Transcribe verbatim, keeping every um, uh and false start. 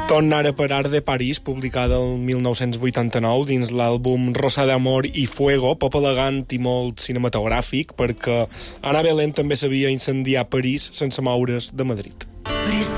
Tornar a parar de París, publicada el mil nou-cents vuitanta-nou dins l'àlbum Rosa de Amor i Fuego, poc elegant i molt cinematogràfic, perquè Ana Belén també sabia incendiar París sense moure's de Madrid.